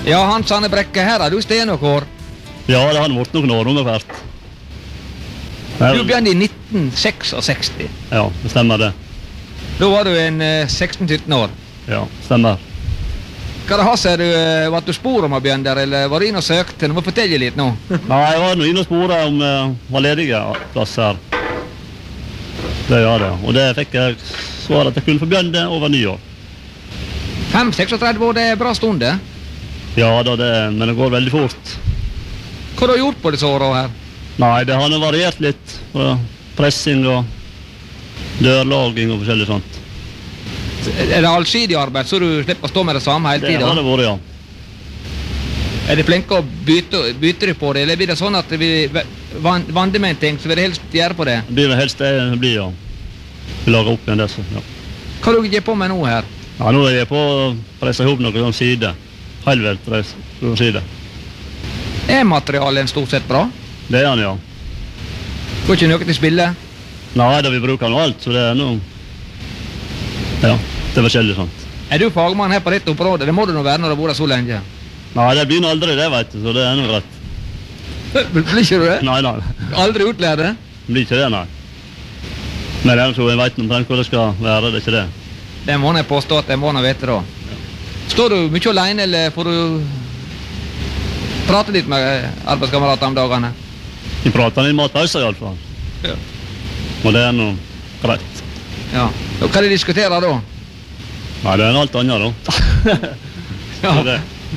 Ja, Hans Arne Brekke, her har du stenåkår. Ja, det har vært noen år hvert. Du begynte i 1966. Ja, det stemmer det. Da var du en 16-17 år. Ja, stemmer. Hva det har seg, var du spor om å begynne der, eller var du inn og søkte? Du må fortelle litt nå. Nei, jeg var nå inn og sporet om var ledige plasser. Det gjør det, og det fikk jeg svar at jeg kunne få begynne over nyår. 5-36 år, det er bra stund, det? Ja da, men det går veldig fort. Hva har du gjort på disse årene her? Nei, det har variert litt. Pressing og dørlaging og forskjellig sånt. Er det allsidig arbeid, så du slipper å stå med det samme hele tiden? Det har det vært, ja. Er de flinke å bytte deg på det, eller blir det sånn at vi vandrer med en ting, så vil det helst gjøre på det? Det blir det helst det blir, ja. Vi lager opp igjen det, så, ja. Hva har du gjør på med nå her? Ja, nå er jeg på å presse ihop noen side. Helvelt presse noen side. Er materialet stort sett bra? Det er han, ja. Går ikke noe til spille? Nei, da vi bruker noe alt, så det er noe... Ja, det er forskjellig sånt. Er du fagmann her på dette området? Det må du nå være når du bor der så lenge. Nei, det blir noe aldri det, vet du, så det er noe rett. Blir ikke du det? Nei. Aldri utlære det? Blir ikke det, nei. Men det er så jeg vet omtrent hvor det skal være, det er ikke det. Det må jeg påstå at jeg må vite da. Ja. Står du mye alene, eller får du prate litt med arbeidskamerater om dagene? Vi prater litt matpauser i alle fall. Ja. Og det er noe greit. Ja. Og hva de diskuterer da? Nei, det er alt annet da. Ja, det.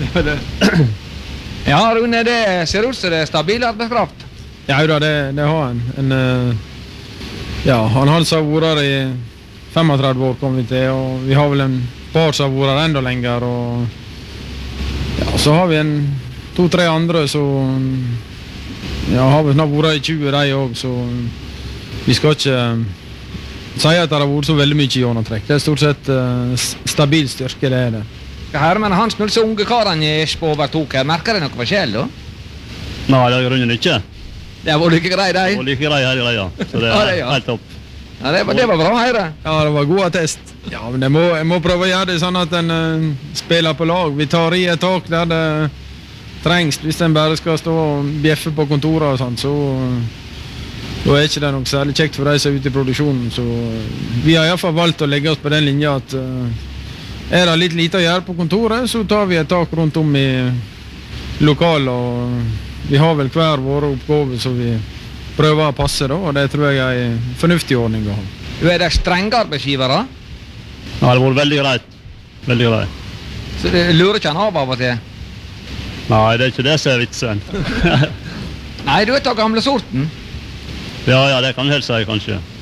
Ja, Rune, det ser ut som det er stabil arbeidskraft. Ja, det har han. Ja, han har altså vært i 35 år, kom vi til, og vi har vel en par som har vært enda lenger, og ja, så har vi 2-3 andre som har vel snart vært i 20 de også, så vi skal ikke si at det har vært så veldig mye gjennomtrekk. Det er stort sett stabil styrke, det er det. Hermen Hans, når disse unge karene i Espo overtok her, merker de noe forskjell da? Nei, det er grunnen ikke. Det har vært like grei, de? Det var like grei her i greia, så det er helt topp. Ja, det var bra å høre. Ja, det var god attest. Ja, men jeg må prøve å gjøre det sånn at en spiller på lag. Vi tar i et tak der det trengs. Hvis en bare skal stå og bjeffe på kontoret og sånt, så da er ikke det noe særlig kjekt for de som er ute i produksjonen. Så vi har i hvert fall valgt å legge oss på den linja at er det litt lite å gjøre på kontoret, så tar vi et tak rundt om i lokalet, og vi har vel hver våre oppgaver så vi prøver å passe da, og det tror jeg er en fornuftig ordning å ha. Du er det strenge arbeidsgivere? Ja, det har vært veldig greit. Veldig greit. Så det lurer ikke han av og til? Nei, det er ikke det som er vitsen. Nei, du er ta gamle sorten. Ja, det kan du helst si, kanskje.